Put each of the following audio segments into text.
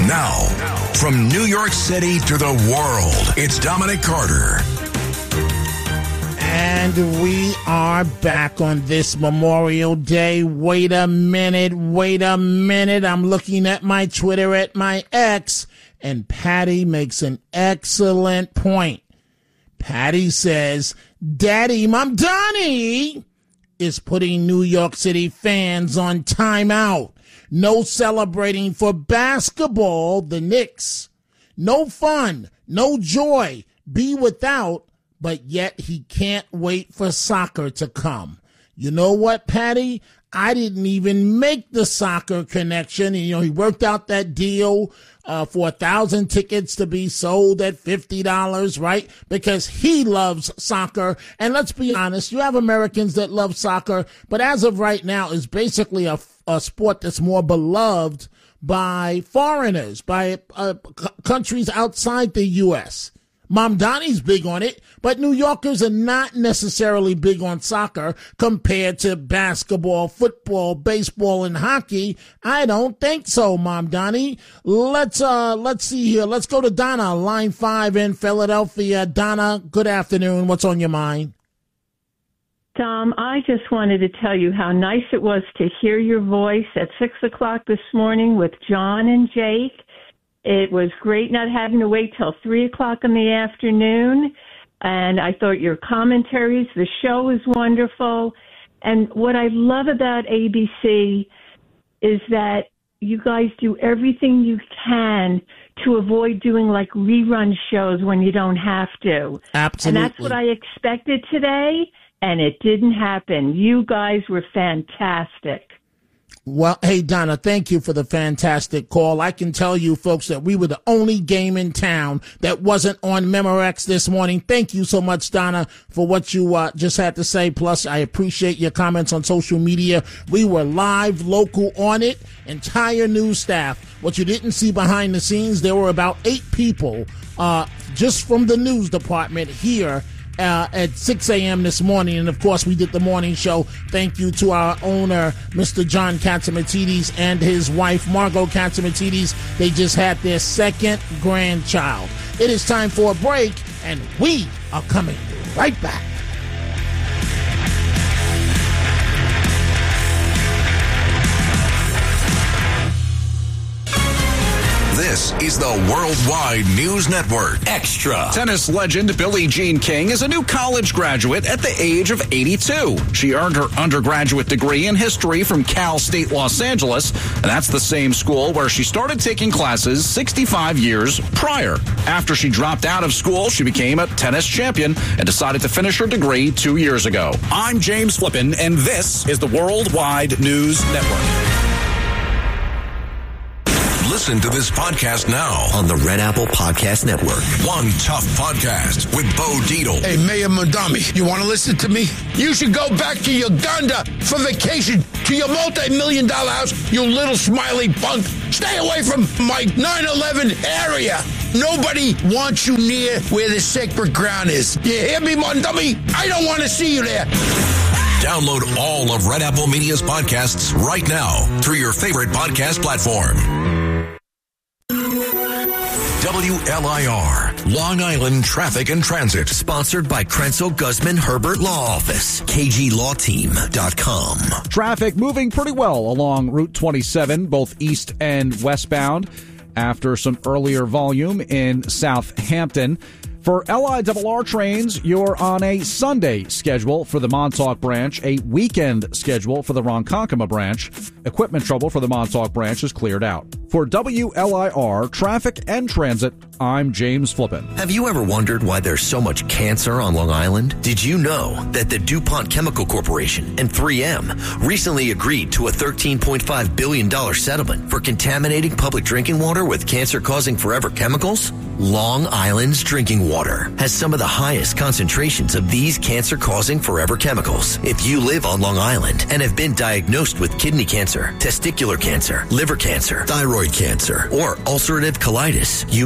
Now, from New York City to the world, it's Dominic Carter. And we are back on this Memorial Day. Wait a minute. I'm looking at my Twitter, at my X, and Patty makes an excellent point. Patty says, Daddy Mamdani is putting New York City fans on timeout. No celebrating for basketball, the Knicks. No fun, no joy, be without, but yet he can't wait for soccer to come. You know what, Patty? I didn't even make the soccer connection. You know, he worked out that deal for 1,000 tickets to be sold at $50, right? Because he loves soccer. And let's be honest, you have Americans that love soccer, but as of right now, it's basically a sport that's more beloved by foreigners, by countries outside the U.S. Mamdani's big on it, but New Yorkers are not necessarily big on soccer compared to basketball, football, baseball, and hockey. I don't think so, Mamdani. Let's see here. Let's go to Donna, line 5 in Philadelphia. Donna, good afternoon. What's on your mind? Tom, I just wanted to tell you how nice it was to hear your voice at 6 o'clock this morning with John and Jake. It was great not having to wait till 3 o'clock in the afternoon. And I thought your commentaries, the show was wonderful. And what I love about ABC is that you guys do everything you can to avoid doing like rerun shows when you don't have to. Absolutely. And that's what I expected today, and it didn't happen. You guys were fantastic. Well, hey, Donna, thank you for the fantastic call. I can tell you, folks, that we were the only game in town that wasn't on Memorex this morning. Thank you so much, Donna, for what you just had to say. Plus, I appreciate your comments on social media. We were live, local on it, entire news staff. What you didn't see behind the scenes, there were about 8 people just from the news department here at 6 a.m. this morning. And, of course, we did the morning show. Thank you to our owner, Mr. John Catsimatidis, and his wife, Margot Catsimatidis. They just had their second grandchild. It is time for a break, and we are coming right back. This is the Worldwide News Network. Extra. Tennis legend Billie Jean King is a new college graduate at the age of 82. She earned her undergraduate degree in history from Cal State Los Angeles, and that's the same school where she started taking classes 65 years prior. After she dropped out of school, she became a tennis champion and decided to finish her degree 2 years ago. I'm James Flippin, and this is the Worldwide News Network. Listen to this podcast now on the Red Apple Podcast Network. One Tough Podcast with Bo Dietl. Hey, Mayor Mondami, you want to listen to me? You should go back to Uganda for vacation to your multi-million-dollar house, you little smiley punk. Stay away from my 9/11 area. Nobody wants you near where the sacred ground is. You hear me, Mondami? I don't want to see you there. Download all of Red Apple Media's podcasts right now through your favorite podcast platform. WLIR, Long Island Traffic and Transit. Sponsored by Krenzel Guzman Herbert Law Office, KGLawTeam.com. Traffic moving pretty well along Route 27, both east and westbound, after some earlier volume in Southampton. For LIRR trains, you're on a Sunday schedule for the Montauk branch, a weekend schedule for the Ronkonkoma branch. Equipment trouble for the Montauk branch is cleared out. For WLIR Traffic and Transit, I'm James Flippin. Have you ever wondered why there's so much cancer on Long Island? Did you know that the DuPont Chemical Corporation and 3M recently agreed to a $13.5 billion settlement for contaminating public drinking water with cancer-causing forever chemicals? Long Island's drinking water has some of the highest concentrations of these cancer-causing forever chemicals. If you live on Long Island and have been diagnosed with kidney cancer, testicular cancer, liver cancer, thyroid cancer, or ulcerative colitis, you may have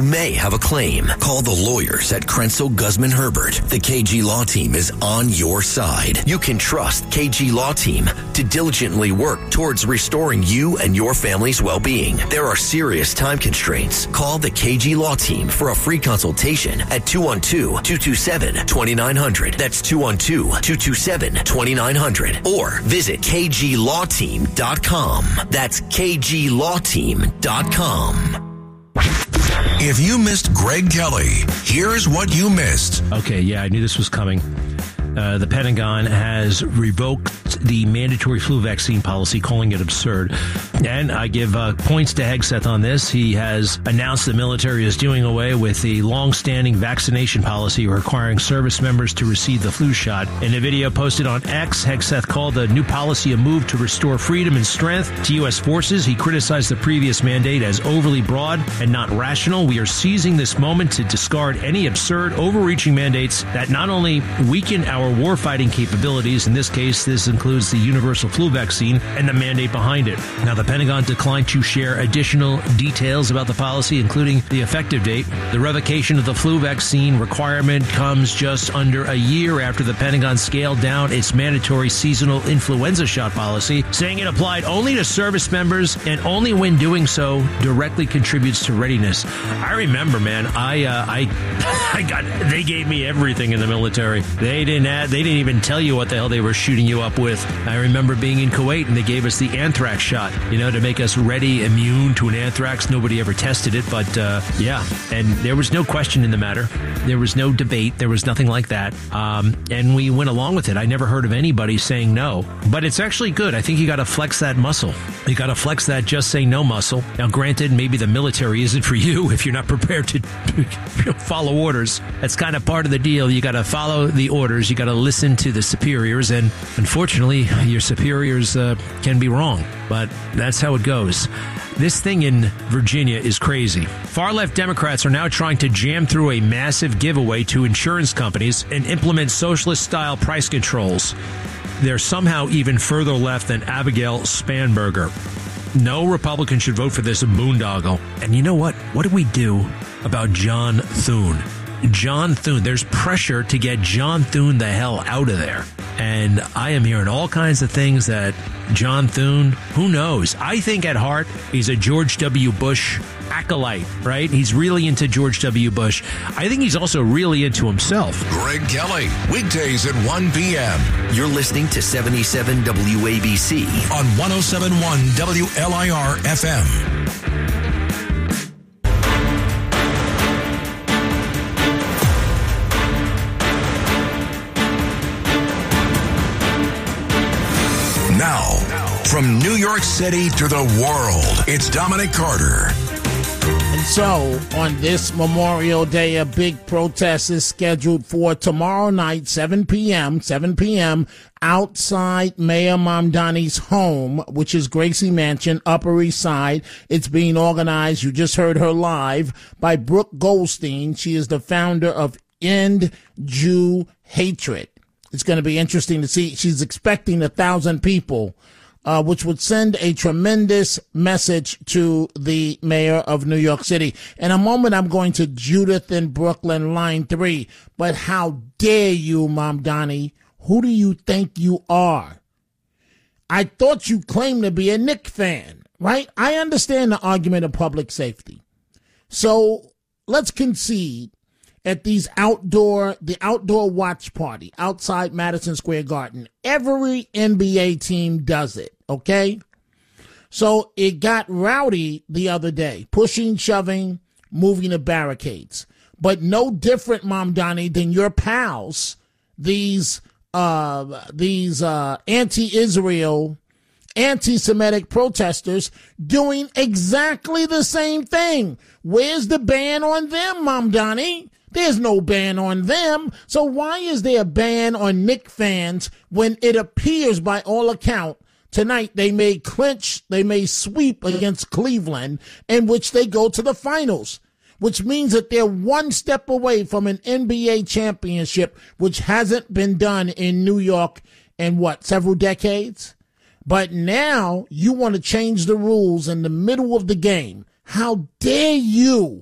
have a claim, call the lawyers at Krenzel Guzman Herbert. The KG Law Team is on your side. You can trust KG Law Team to diligently work towards restoring you and your family's well-being. There are serious time constraints. Call the KG Law Team for a free consultation at 212-227-2900. That's 212-227-2900. Or visit kglawteam.com. That's kglawteam.com. If you missed Greg Kelly, here's what you missed. Okay, yeah, I knew this was coming. The Pentagon has revoked the mandatory flu vaccine policy, calling it absurd. And I give points to Hegseth on this. He has announced the military is doing away with the long-standing vaccination policy requiring service members to receive the flu shot. In a video posted on X, Hegseth called the new policy a move to restore freedom and strength to U.S. forces. He criticized the previous mandate as overly broad and not rational. We are seizing this moment to discard any absurd, overreaching mandates that not only weaken our warfighting capabilities. In this case, this includes the universal flu vaccine and the mandate behind it. Now, the Pentagon declined to share additional details about the policy, including the effective date. The revocation of the flu vaccine requirement comes just under a year after the Pentagon scaled down its mandatory seasonal influenza shot policy, saying it applied only to service members and only when doing so directly contributes to readiness. I remember, man, they gave me everything in the military. They didn't even tell you what the hell they were shooting you up with. I remember being in Kuwait and they gave us the anthrax shot, to make us ready, immune to an anthrax. Nobody ever tested it, but yeah. And there was no question in the matter. There was no debate. There was nothing like that. And we went along with it. I never heard of anybody saying no, but it's actually good. I think you got to flex that muscle. You got to flex that just say no muscle. Now, granted, maybe the military isn't for you if you're not prepared to follow orders. That's kind of part of the deal. You got to follow the orders. You got to listen to the superiors, and unfortunately, your superiors can be wrong, but that's how it goes. This thing in Virginia is crazy. Far-left Democrats are now trying to jam through a massive giveaway to insurance companies and implement socialist-style price controls. They're somehow even further left than Abigail Spanberger. No Republican should vote for this boondoggle. And you know what? What do we do about John Thune? John Thune. There's pressure to get John Thune the hell out of there. And I am hearing all kinds of things that John Thune, who knows? I think at heart, he's a George W. Bush acolyte, right? He's really into George W. Bush. I think he's also really into himself. Greg Kelly, weekdays at 1 p.m. You're listening to 77 WABC on 107.1 WLIR FM. Now, from New York City to the world, it's Dominic Carter. And so, on this Memorial Day, a big protest is scheduled for tomorrow night, 7 p.m., outside Mayor Mamdani's home, which is Gracie Mansion, Upper East Side. It's being organized, you just heard her live, by Brooke Goldstein. She is the founder of End Jew Hatred. It's going to be interesting to see. She's expecting 1,000 people, which would send a tremendous message to the mayor of New York City. In a moment, I'm going to Judith in Brooklyn, line 3. But how dare you, Mamdani? Who do you think you are? I thought you claimed to be a Knicks fan, right? I understand the argument of public safety. So let's concede at the outdoor watch party outside Madison Square Garden. Every NBA team does it, okay? So it got rowdy the other day, pushing, shoving, moving the barricades. But no different, Mamdani, than your pals, these anti-Israel, anti-Semitic protesters doing exactly the same thing. Where's the ban on them, Mamdani? There's no ban on them. So why is there a ban on Knicks fans when it appears by all account tonight they may sweep against Cleveland, in which they go to the finals, which means that they're one step away from an NBA championship, which hasn't been done in New York in several decades? But now you want to change the rules in the middle of the game. How dare you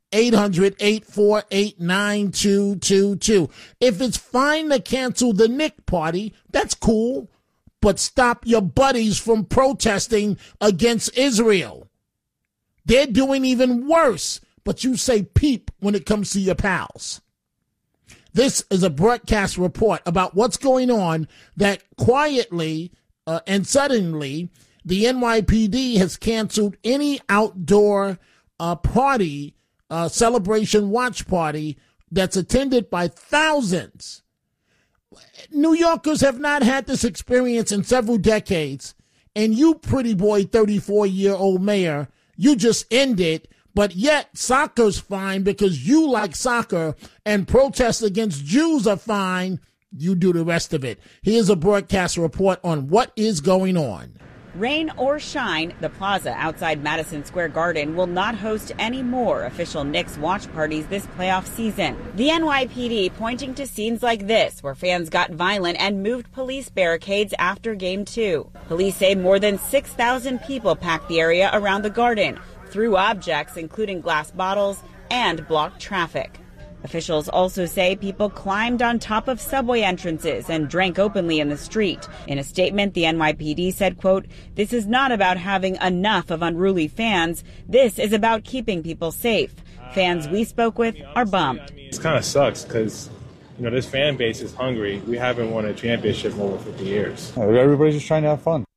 800-848-9222. If it's fine to cancel the Nick party, that's cool. But stop your buddies from protesting against Israel. They're doing even worse, but you say peep when it comes to your pals. This is a broadcast report about what's going on that quietly and suddenly the NYPD has canceled any outdoor party, celebration watch party that's attended by thousands. New Yorkers have not had this experience in several decades, and you pretty boy 34-year-old mayor, you just ended, but yet soccer's fine because you like soccer, and protests against Jews are fine. You do the rest of it. Here's a broadcast report on what is going on. Rain or shine, the plaza outside Madison Square Garden will not host any more official Knicks watch parties this playoff season. The NYPD pointing to scenes like this where fans got violent and moved police barricades after Game 2. Police say more than 6,000 people packed the area around the Garden, threw objects including glass bottles, and blocked traffic. Officials also say people climbed on top of subway entrances and drank openly in the street. In a statement, the NYPD said, quote, "This is not about having enough of unruly fans. This is about keeping people safe. Fans we spoke with are bummed." It kind of sucks because, this fan base is hungry. We haven't won a championship in over 50 years. Everybody's just trying to have fun.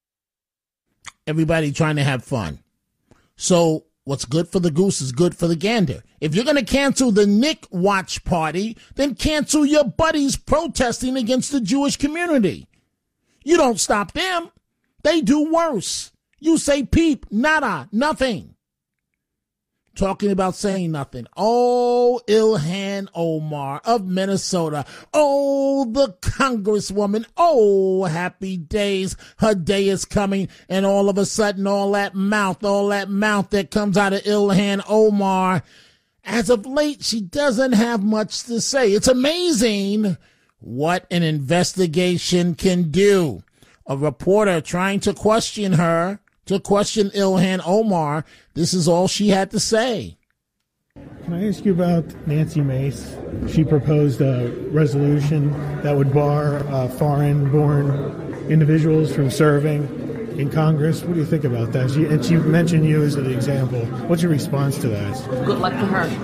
Everybody trying to have fun. So what's good for the goose is good for the gander. If you're going to cancel the Nick watch party, then cancel your buddies protesting against the Jewish community. You don't stop them. They do worse. You say peep, nada, nothing. Talking about saying nothing. Oh, Ilhan Omar of Minnesota. Oh, the Congresswoman. Oh, happy days. Her day is coming. And all of a sudden, all that mouth that comes out of Ilhan Omar. As of late, she doesn't have much to say. It's amazing what an investigation can do. A reporter trying to question her, to question Ilhan Omar. This is all she had to say. Can I ask you about Nancy Mace? She proposed a resolution that would bar foreign-born individuals from serving in Congress. What do you think about that? She mentioned you as an example. What's your response to that? Good luck to her.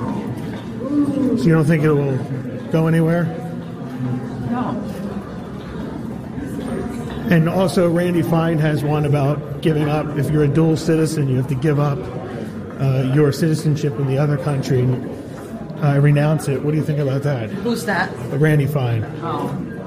So you don't think it will go anywhere? No. And also, Randy Fine has one about giving up. If you're a dual citizen, you have to give up your citizenship in the other country and renounce it. What do you think about that? Who's that? Randy Fine. Oh.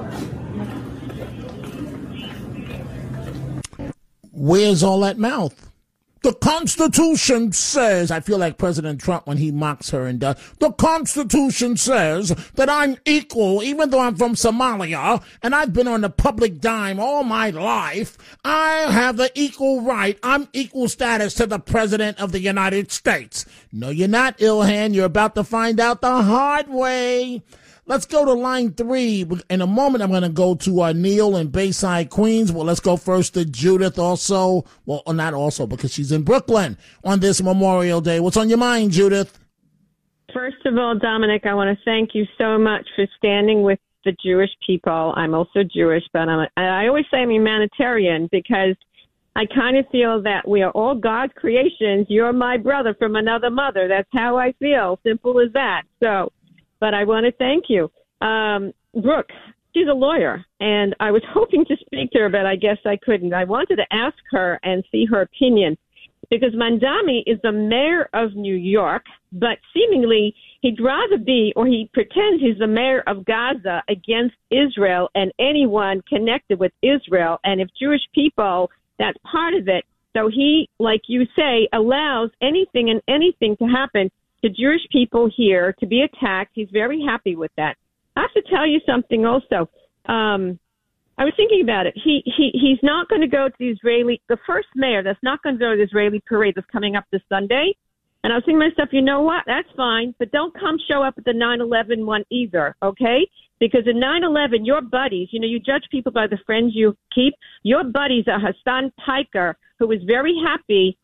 Where's all that mouth? The Constitution says, I feel like President Trump when he mocks her and does, the Constitution says that I'm equal, even though I'm from Somalia and I've been on the public dime all my life. I have the equal right. I'm equal status to the President of the United States. No, you're not, Ilhan. You're about to find out the hard way. Let's go to line 3. In a moment, I'm going to go to Neil in Bayside, Queens. Well, let's go first to Judith also. Well, not also because she's in Brooklyn on this Memorial Day. What's on your mind, Judith? First of all, Dominic, I want to thank you so much for standing with the Jewish people. I'm also Jewish, but I always say I'm humanitarian because I kind of feel that we are all God's creations. You're my brother from another mother. That's how I feel. Simple as that. But I want to thank you. Brooke, she's a lawyer, and I was hoping to speak to her, but I guess I couldn't. I wanted to ask her and see her opinion, because Mandami is the mayor of New York, but seemingly he'd rather be, or he pretends he's the mayor of Gaza against Israel and anyone connected with Israel. And if Jewish people, that's part of it. So he, like you say, allows anything and anything to happen to Jewish people here to be attacked. He's very happy with that. I have to tell you something also. I was thinking about it. He's not going to go to the first mayor that's not going to go to the Israeli parade that's coming up this Sunday. And I was thinking to myself, you know what? That's fine, but don't come show up at the 9/11 one either, okay? Because in 9/11, your buddies, you judge people by the friends you keep. Your buddies are Hassan Piker, who was very happy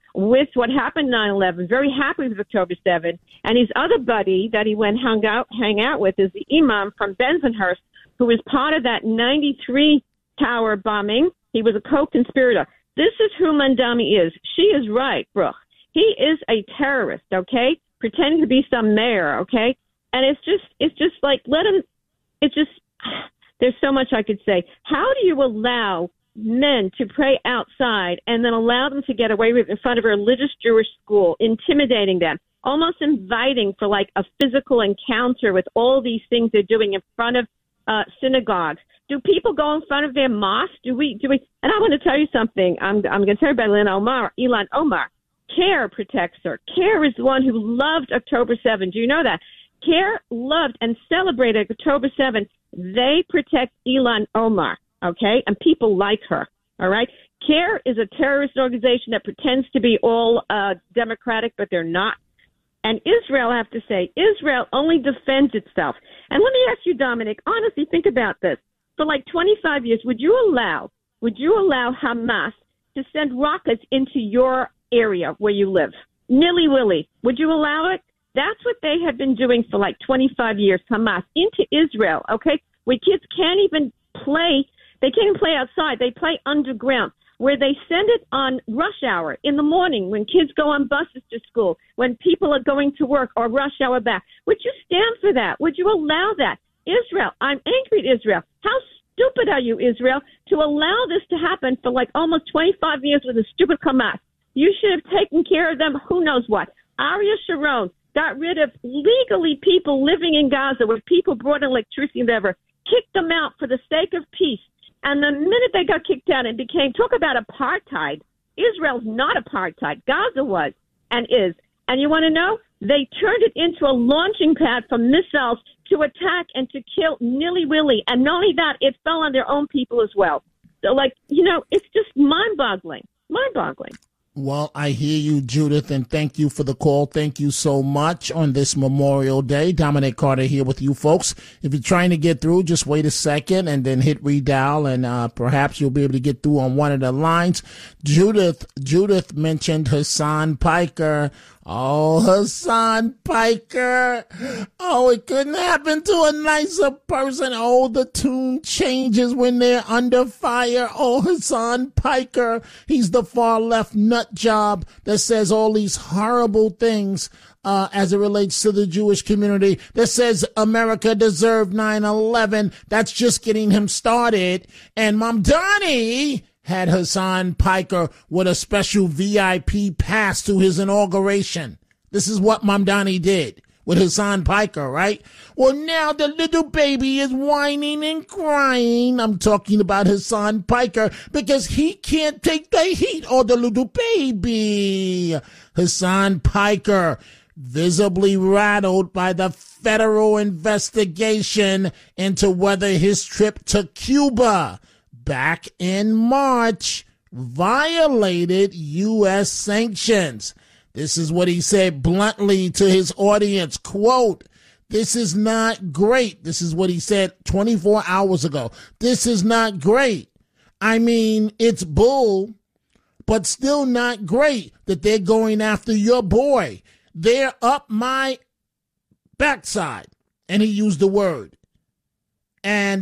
with what happened 9/11, very happy with October 7th. And his other buddy that he went hang out with is the imam from Bensonhurst, who was part of that 93 tower bombing. He was a co-conspirator. This is who Mamdani is. She is right, Brooke. He is a terrorist, okay, pretending to be some mayor, okay? And it's just like, let him, there's so much I could say. How do you allow men to pray outside and then allow them to get away with it in front of a religious Jewish school, intimidating them, almost inviting for like a physical encounter with all these things they're doing in front of synagogues? Do people go in front of their mosque? Do we? And I want to tell you something. I'm going to tell you about Ilan Omar. CARE protects her. CARE is the one who loved October 7th. Do you know that? CARE loved and celebrated October 7th. They protect Ilan Omar, okay? And people like her, all right? CARE is a terrorist organization that pretends to be all democratic, but they're not. And Israel, I have to say, Israel only defends itself. And let me ask you, Dominic, honestly, think about this. For like 25 years, would you allow Hamas to send rockets into your area where you live? Nilly-willy. Would you allow it? That's what they have been doing for like 25 years, Hamas, into Israel, okay? Where kids can't even play. They can't even play outside. They play underground, where they send it on rush hour in the morning when kids go on buses to school, when people are going to work or rush hour back. Would you stand for that? Would you allow that? Israel, I'm angry at Israel. How stupid are you, Israel, to allow this to happen for like almost 25 years with a stupid Hamas? You should have taken care of them, who knows what. Ariel Sharon got rid of legally people living in Gaza where people brought electricity and whatever, kicked them out for the sake of peace. And the minute they got kicked out, it became, talk about apartheid. Israel's not apartheid. Gaza was and is. And you want to know? They turned it into a launching pad for missiles to attack and to kill nilly-willy. And not only that, it fell on their own people as well. So, like, you know, it's just mind-boggling. Mind-boggling. Well, I hear you, Judith, and thank you for the call. Thank you so much on this Memorial Day. Dominic Carter here with you folks. If you're trying to get through, just wait a second and then hit redial, and perhaps you'll be able to get through on one of the lines. Judith mentioned Hassan Piker. Oh, Hassan Piker. Oh, it couldn't happen to a nicer person. Oh, the tune changes when they're under fire. Oh, Hassan Piker. He's the far left nut job that says all these horrible things as it relates to the Jewish community, that says America deserved 9/11. That's just getting him started. And Mamdani had Hassan Piker with a special VIP pass to his inauguration. This is what Mamdani did with Hassan Piker, right? Well, now the little baby is whining and crying. I'm talking about Hassan Piker because he can't take the heat or the little baby. Hassan Piker, visibly rattled by the federal investigation into whether his trip to Cuba back in March violated U.S. sanctions. This is what he said bluntly to his audience, quote, "This is not great." This is what he said 24 hours ago. "This is not great. I mean, it's bull, but still not great that they're going after your boy. They're up my backside." And he used the word. And,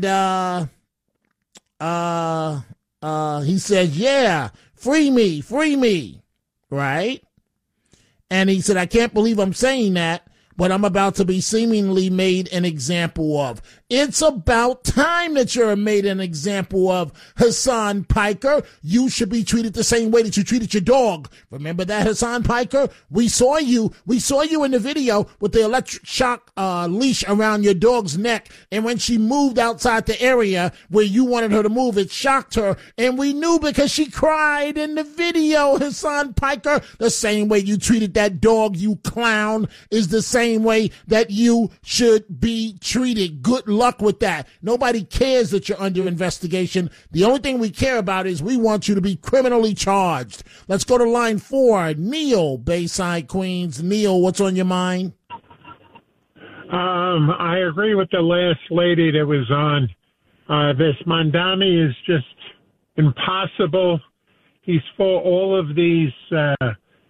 he said, "Yeah, free me, right?" And he said, "I can't believe I'm saying that, but I'm about to be seemingly made an example of." It's about time that you're made an example of, Hassan Piker. You should be treated the same way that you treated your dog. Remember that, Hassan Piker? We saw you in the video with the electric shock leash around your dog's neck. And when she moved outside the area where you wanted her to move, it shocked her. And we knew because she cried in the video, Hassan Piker. The same way you treated that dog, you clown, is the same way that you should be treated. Good luck with that. Nobody cares that you're under investigation. The only thing we care about is we want you to be criminally charged. Let's go to line 4. Neil, Bayside, Queens. Neil, what's on your mind? I agree with the last lady that was on. This Mamdani is just impossible. He's for all of these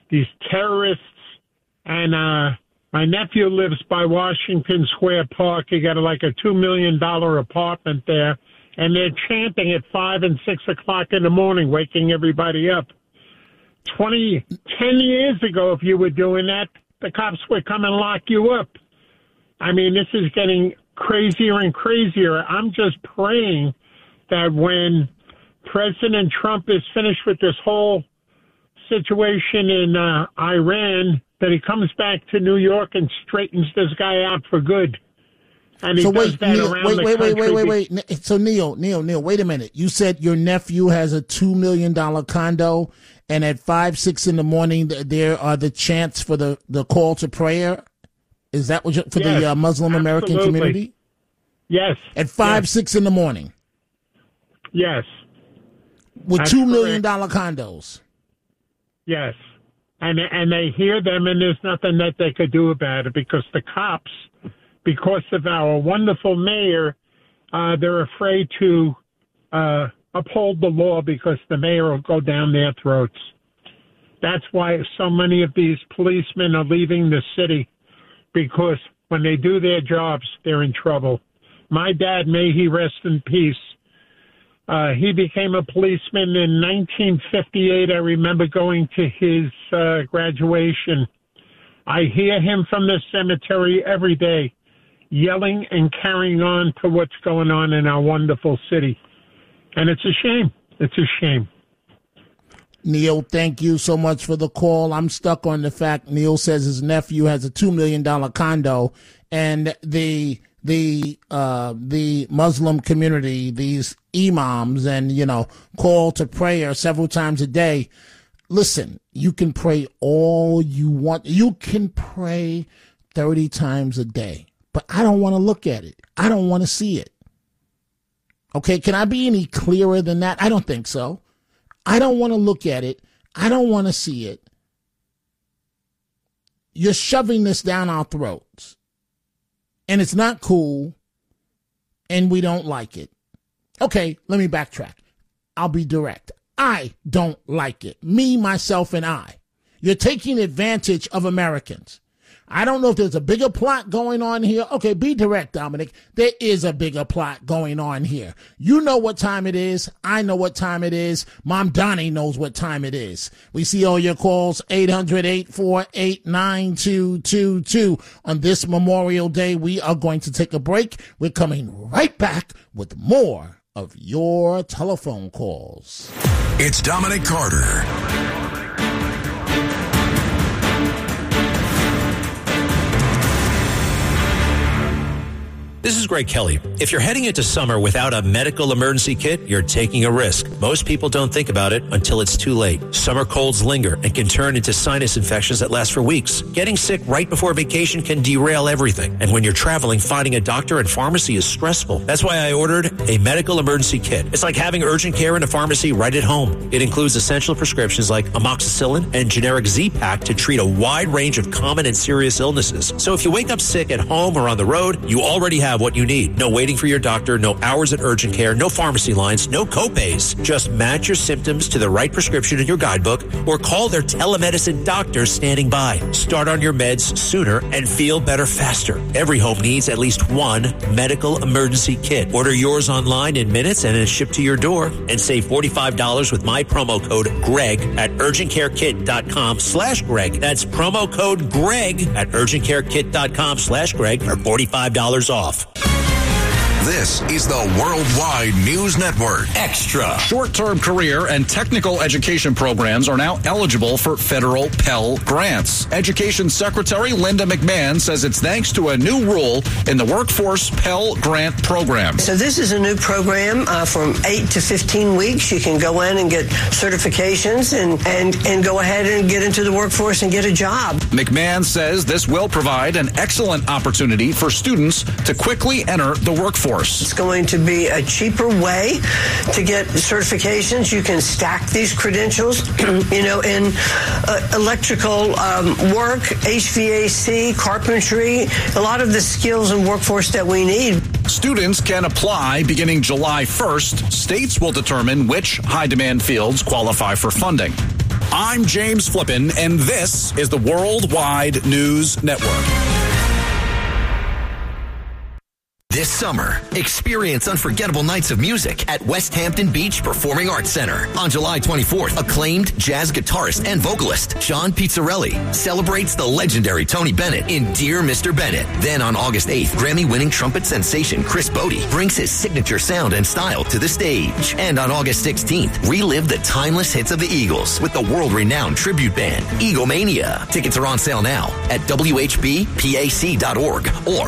these terrorists. And my nephew lives by Washington Square Park. He got like a $2 million apartment there. And they're chanting at 5 and 6 o'clock in the morning, waking everybody up. 10 years ago, if you were doing that, the cops would come and lock you up. I mean, this is getting crazier and crazier. I'm just praying that when President Trump is finished with this whole situation in Iran, that he comes back to New York and straightens this guy out for good. And he does that Neil, around the country. wait. So Neil, wait a minute. You said your nephew has a $2 million condo, and at 5, 6 in the morning, there are the chants for the call to prayer. Is that what for the Muslim American community? Yes. At 5, 6 in the morning. Yes. With $2 million condos. Yes. And they hear them, and there's nothing that they could do about it because the cops, because of our wonderful mayor, they're afraid to uphold the law because the mayor will go down their throats. That's why so many of these policemen are leaving the city, because when they do their jobs, they're in trouble. My dad, may he rest in peace, he became a policeman in 1958. I remember going to his graduation. I hear him from the cemetery every day, yelling and carrying on to what's going on in our wonderful city. And it's a shame. It's a shame. Neil, thank you so much for the call. I'm stuck on the fact Neil says his nephew has a $2 million condo, and the Muslim community, these imams, and, call to prayer several times a day. Listen, you can pray all you want. You can pray 30 times a day, but I don't want to look at it. I don't want to see it. Okay, can I be any clearer than that? I don't think so. I don't want to look at it. I don't want to see it. You're shoving this down our throats. And it's not cool. And we don't like it. Okay, let me backtrack. I'll be direct. I don't like it. Me, myself, and I. You're taking advantage of Americans. I don't know if there's a bigger plot going on here. Okay, be direct, Dominic. There is a bigger plot going on here. You know what time it is. I know what time it is. Mom Donnie knows what time it is. We see all your calls, 800-848-9222. On this Memorial Day, we are going to take a break. We're coming right back with more of your telephone calls. It's Dominic Carter. This is Greg Kelly. If you're heading into summer without a medical emergency kit, you're taking a risk. Most people don't think about it until it's too late. Summer colds linger and can turn into sinus infections that last for weeks. Getting sick right before vacation can derail everything. And when you're traveling, finding a doctor and pharmacy is stressful. That's why I ordered a medical emergency kit. It's like having urgent care in a pharmacy right at home. It includes essential prescriptions like amoxicillin and generic Z-Pak to treat a wide range of common and serious illnesses. So if you wake up sick at home or on the road, you already have what you need. No waiting for your doctor, no hours at urgent care, no pharmacy lines, no copays. Just match your symptoms to the right prescription in your guidebook or call their telemedicine doctor standing by. Start on your meds sooner and feel better faster. Every home needs at least one medical emergency kit. Order yours online in minutes and it's shipped to your door, and save $45 with my promo code GREG at urgentcarekit.com/Greg. That's promo code GREG at urgentcarekit.com/Greg for $45 off. This is the Worldwide News Network. Extra. Short-term career and technical education programs are now eligible for federal Pell Grants. Education Secretary Linda McMahon says it's thanks to a new rule in the Workforce Pell Grant Program. So this is a new program from 8 to 15 weeks. You can go in and get certifications and go ahead and get into the workforce and get a job. McMahon says this will provide an excellent opportunity for students to quickly enter the workforce. It's going to be a cheaper way to get certifications. You can stack these credentials, in electrical work, HVAC, carpentry, a lot of the skills and workforce that we need. Students can apply beginning July 1st. States will determine which high-demand fields qualify for funding. I'm James Flippin, and this is the Worldwide News Network. This summer, experience unforgettable nights of music at West Hampton Beach Performing Arts Center. On July 24th, acclaimed jazz guitarist and vocalist John Pizzarelli celebrates the legendary Tony Bennett in Dear Mr. Bennett. Then on August 8th, Grammy-winning trumpet sensation Chris Bodie brings his signature sound and style to the stage. And on August 16th, relive the timeless hits of the Eagles with the world-renowned tribute band, Eaglemania. Tickets are on sale now at WHBPAC.org or